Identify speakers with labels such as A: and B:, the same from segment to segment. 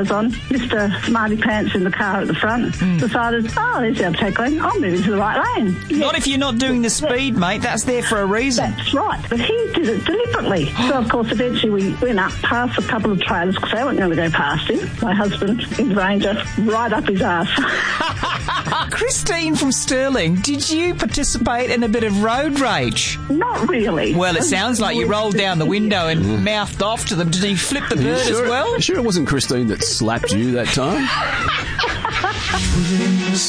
A: tyres on. Mr. Smarty Pants in the car at the front decided, there's our tackling. I'll move into the right lane. Yeah.
B: Not if you're not doing the speed, mate. That's there for a reason.
A: That's right. But he did it deliberately. So, of course, eventually we went up past a couple of trailers because they weren't going to go past him. My husband, his Ranger, right up his arse.
B: Christine from Stirling, did you participate in a bit of road rage?
A: Not really.
B: Well, it sounds like you rolled down the window and mouthed off to them. Did you flip the bird as well?
C: Are you sure it wasn't Christine that slapped you that time?
D: Within the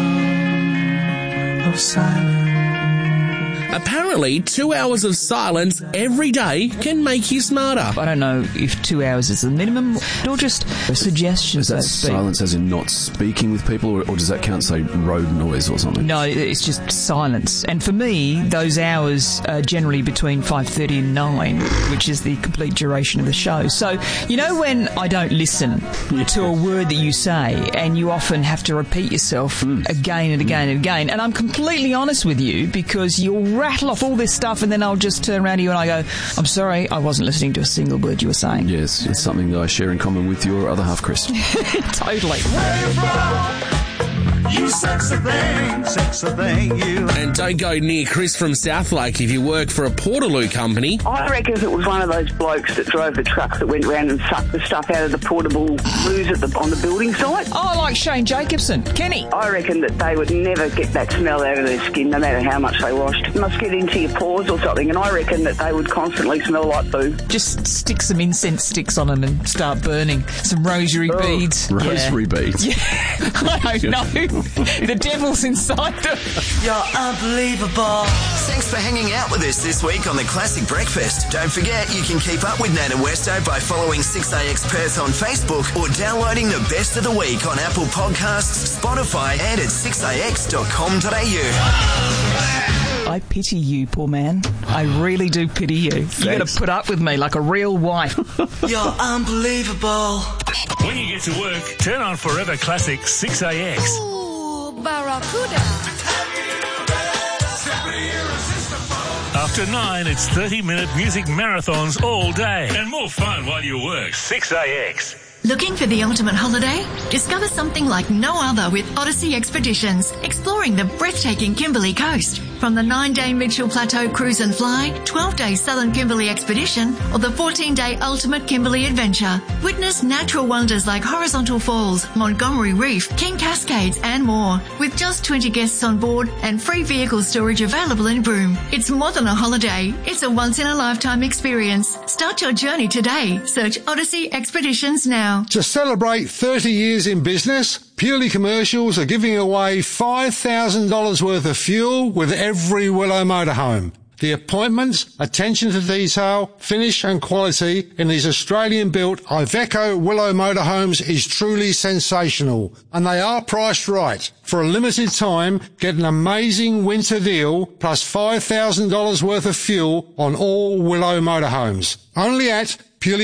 D: sound of silence.
E: Apparently, 2 hours of silence every day can make you smarter.
B: I don't know if 2 hours is the minimum or just a suggestion.
C: Is that silence as in not speaking with people, or does that count, say, road noise or something?
B: No, it's just silence. And for me, those hours are generally between 5:30 and 9, which is the complete duration of the show. So, you know when I don't listen to a word that you say and you often have to repeat yourself again and again and again, and I'm completely honest with you because you'll rattle off all this stuff and then I'll just turn around to you and I go, I'm sorry, I wasn't listening to a single word you were saying.
C: Yes, it's something that I share in common with your other half, Chris.
B: Totally.
D: Where you from? You sexy thing, you.
E: And don't go near Chris from Southlake if you work for a Portaloo company.
F: I reckon if it was one of those blokes that drove the trucks that went round and sucked the stuff out of the portable loos on the building site.
B: Oh, like Shane Jacobson. Kenny.
F: I reckon that they would never get that smell out of their skin, no matter how much they washed. It must get into your pores or something, and I reckon that they would constantly smell like poo.
B: Just stick some incense sticks on them and start burning. Some rosary beads.
C: Rosary beads?
B: Yeah. I don't know. The devil's inside them.
D: You're unbelievable.
G: Thanks for hanging out with us this week on the Classic Breakfast. Don't forget you can keep up with Nat and Westo by following 6AX Perth on Facebook or downloading the best of the week on Apple Podcasts, Spotify and at 6AX.com.au.
B: I pity you, poor man. I really do pity you. You got to put up with me like a real wife.
D: You're unbelievable.
H: When you get to work, turn on Forever Classic 6AX.
I: Ooh, Barracuda.
H: After 9, it's 30-minute music marathons all day. And more fun while you work. 6AX.
I: Looking for the ultimate holiday? Discover something like no other with Odyssey Expeditions, exploring the breathtaking Kimberley coast. From the 9-day Mitchell Plateau Cruise and Fly, 12-day Southern Kimberley Expedition, or the 14-day Ultimate Kimberley Adventure. Witness natural wonders like Horizontal Falls, Montgomery Reef, King Cascades, and more. With just 20 guests on board and free vehicle storage available in Broome. It's more than a holiday. It's a once-in-a-lifetime experience. Start your journey today. Search Odyssey Expeditions now.
J: To celebrate 30 years in business, Purely Commercials are giving away $5,000 worth of fuel with every Willow motorhome. The appointments, attention to detail, finish and quality in these Australian-built Iveco Willow motorhomes is truly sensational. And they are priced right. For a limited time, get an amazing winter deal plus $5,000 worth of fuel on all Willow motorhomes. Only at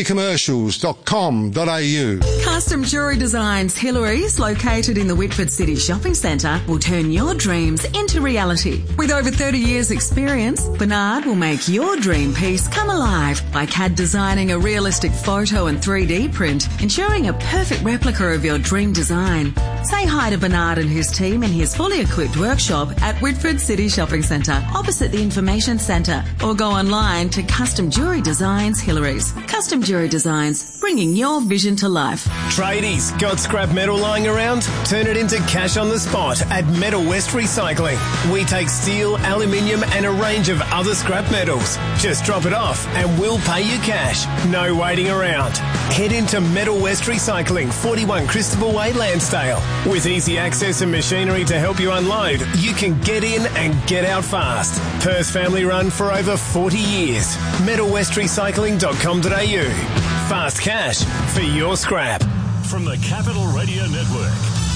J: purelycommercials.com.au.
K: Custom Jewellery Designs Hillary's, located in the Whitford City Shopping Centre, will turn your dreams into reality. With over 30 years experience, Bernard will make your dream piece come alive by CAD designing a realistic photo and 3D print, ensuring a perfect replica of your dream design. Say hi to Bernard and his team in his fully equipped workshop at Whitford City Shopping Centre, opposite the Information Centre, or go online to Custom Jewellery Designs Hillary's. Custom Jewellery Designs, bringing your vision to life.
L: Tradies, got scrap metal lying around? Turn it into cash on the spot at Metal West Recycling. We take steel, aluminium and a range of other scrap metals. Just drop it off and we'll pay you cash. No waiting around. Head into Metal West Recycling, 41 Christopher Way, Lansdale. With easy access and machinery to help you unload, you can get in and get out fast. Perth family run for over 40 years. MetalWestRecycling.com.au. Fast cash for your scrap.
H: From the Capital Radio Network,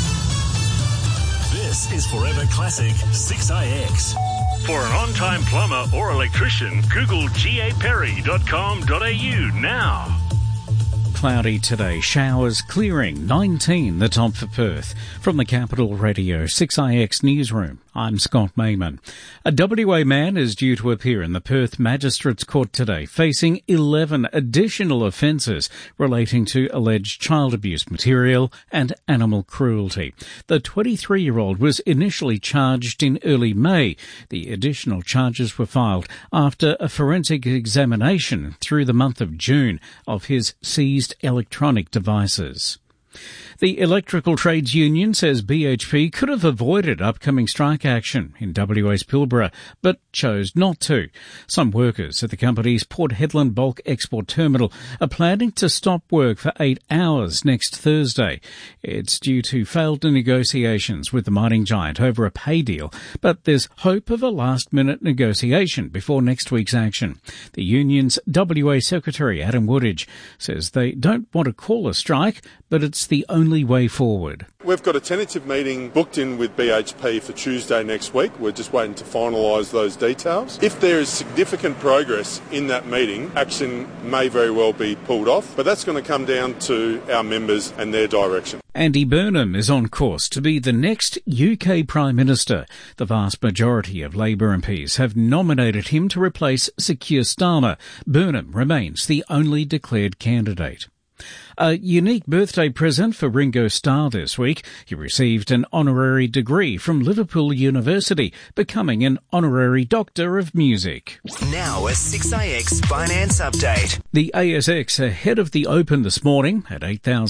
H: this is Forever Classic 6AX. For an on-time plumber or electrician, Google gaperry.com.au now.
M: Cloudy today, showers clearing, 19 the top for Perth. From the Capital Radio 6IX Newsroom, I'm Scott Mayman. A WA man is due to appear in the Perth Magistrates Court today, facing 11 additional offences relating to alleged child abuse material and animal cruelty. The 23-year-old was initially charged in early May. The additional charges were filed after a forensic examination through the month of June of his seized electronic devices. The Electrical Trades Union says BHP could have avoided upcoming strike action in WA's Pilbara, but chose not to. Some workers at the company's Port Hedland bulk export terminal are planning to stop work for 8 hours next Thursday. It's due to failed negotiations with the mining giant over a pay deal, but there's hope of a last-minute negotiation before next week's action. The union's WA Secretary, Adam Woodage, says they don't want to call a strike, but it's the only way forward.
N: We've got a tentative meeting booked in with BHP for Tuesday next week. We're just waiting to finalise those details. If there is significant progress in that meeting, action may very well be pulled off, but that's going to come down to our members and their direction.
M: Andy Burnham is on course to be the next UK Prime Minister. The vast majority of Labour MPs have nominated him to replace Sir Keir Starmer. Burnham remains the only declared candidate. A unique birthday present for Ringo Starr this week. He received an honorary degree from Liverpool University, becoming an honorary Doctor of Music.
G: Now a 6AX finance update.
M: The ASX ahead of the open this morning at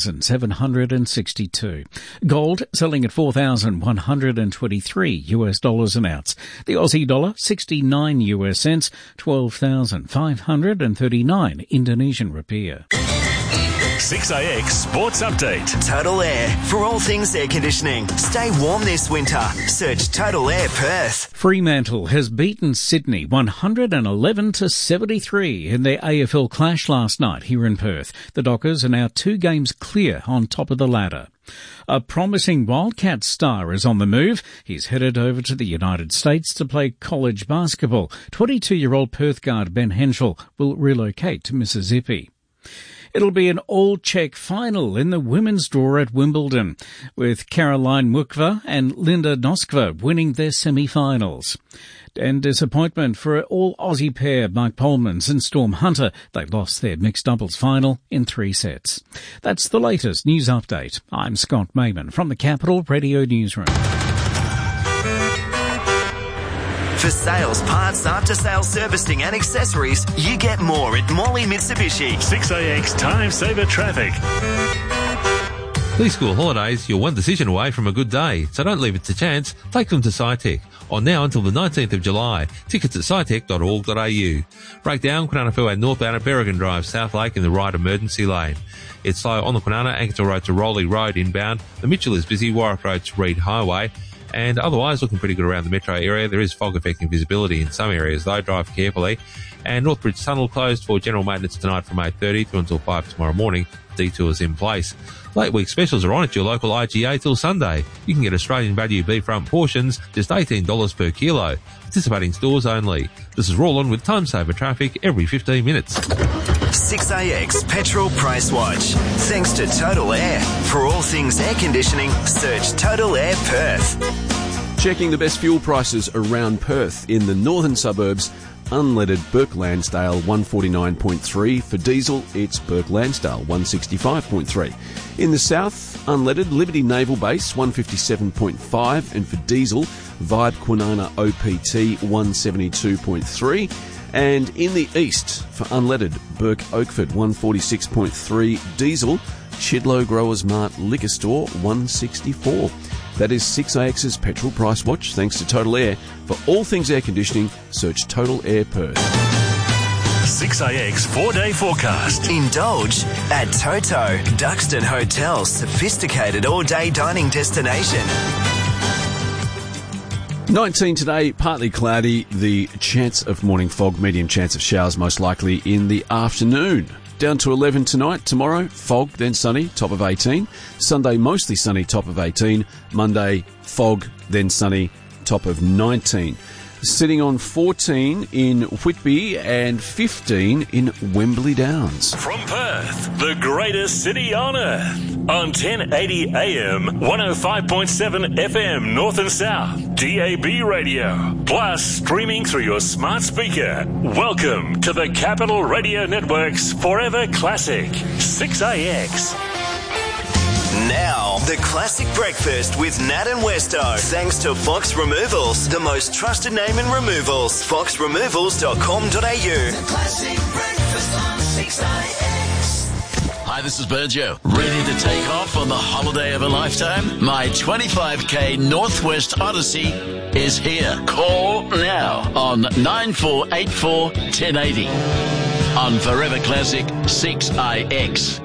M: 8,762. Gold selling at $4,123 an ounce. The Aussie dollar 69 US cents, 12,539 Indonesian rupiah.
H: 6AX Sports Update.
G: Total Air. For all things air conditioning, stay warm this winter. Search Total Air Perth.
M: Fremantle has beaten Sydney 111-73 in their AFL clash last night here in Perth. The Dockers are now 2 games clear on top of the ladder. A promising Wildcat star is on the move. He's headed over to the United States to play college basketball. 22-year-old Perth guard Ben Henschel will relocate to Mississippi. It'll be an all-Czech final in the women's draw at Wimbledon, with Caroline Mukva and Linda Noskva winning their semi-finals. And disappointment for all Aussie pair Mike Polmans and Storm Hunter. They lost their mixed doubles final in 3 sets. That's the latest news update. I'm Scott Mayman from the Capital Radio Newsroom.
G: For sales, parts, after-sales servicing and accessories, you get more at Morley Mitsubishi.
H: 6AX Time Saver Traffic.
O: These school holidays, you're one decision away from a good day, so don't leave it to chance. Take them to SciTech. On now until the 19th of July. Tickets at scitech.org.au. Breakdown, Kwinana Fairway northbound at Berrigan Drive, South Lake in the right emergency lane. It's slow on the Kwinana, Ankersville Road to Rowley Road inbound. The Mitchell is busy, Warwick Road to Reed Highway. And otherwise looking pretty good around the metro area. There is fog affecting visibility in some areas though. Drive carefully. And Northbridge Tunnel closed for general maintenance tonight from 8:30 through until 5 tomorrow morning. Detours in place. Late week specials are on at your local IGA till Sunday. You can get Australian value beef front portions, just $18 per kilo. Participating stores only. This is Roland with Time Saver Traffic every 15 minutes.
G: 6AX Petrol Price Watch. Thanks to Total Air. For all things air conditioning, search Total Air Perth.
C: Checking the best fuel prices around Perth. In the northern suburbs, unleaded Burke Lansdale 149.3. For diesel, it's Burke Lansdale 165.3. In the south, unleaded Liberty Naval Base 157.5. And for diesel, Vibe Kwinana OPT 172.3. And in the east, for unleaded, Burke Oakford 146.3. Diesel, Chidlow Growers Mart Liquor Store 164. That is 6AX's Petrol Price Watch, thanks to Total Air. For all things air conditioning, search Total Air Perth.
H: 6AX 4-day forecast.
G: Indulge at Toto, Duxton Hotel's sophisticated all-day dining destination.
C: 19 today, partly cloudy, the chance of morning fog, medium chance of showers most likely in the afternoon. Down to 11 tonight. Tomorrow, fog, then sunny, top of 18. Sunday, mostly sunny, top of 18. Monday, fog, then sunny, top of 19. sitting on 14 in Whitby and 15 in Wembley Downs.
H: From Perth, the greatest city on earth, on 1080 AM, 105.7 FM North and South, DAB radio, plus streaming through your smart speaker. Welcome to the Capital Radio Network's Forever Classic, 6AX.
G: Now, the Classic Breakfast with Nat and Westo. Thanks to Fox Removals, the most trusted name in removals. foxremovals.com.au.
D: The Classic Breakfast on 6AX.
P: Hi, this is Burjo. Ready to take off on the holiday of a lifetime? My 25k Northwest Odyssey is here. Call now on 9484 1080 on Forever Classic 6IX.